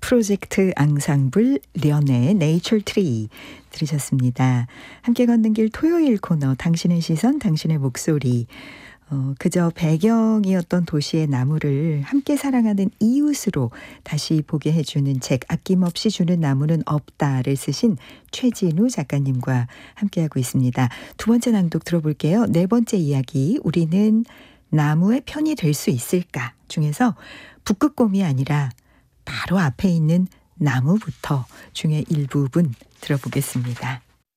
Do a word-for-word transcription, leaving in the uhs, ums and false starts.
프로젝트 앙상블 련의 네이처 트리 들으셨습니다. 함께 걷는 길 토요일 코너 당신의 시선 당신의 목소리. 어, 그저 배경이었던 도시의 나무를 함께 사랑하는 이웃으로 다시 보게 해주는 책 아낌없이 주는 나무는 없다를 쓰신 최진우 작가님과 함께하고 있습니다. 두 번째 낭독 들어볼게요. 네 번째 이야기 우리는 나무의 편이 될 수 있을까 중에서 북극곰이 아니라 바로 앞에 있는 나무부터 중에 일부분 들어보겠습니다.